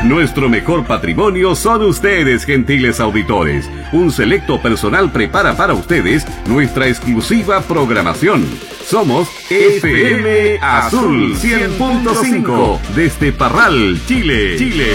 Nuestro mejor patrimonio son ustedes, gentiles auditores. Un selecto personal prepara para ustedes nuestra exclusiva programación. Somos FM Azul 100.5 desde Parral, Chile.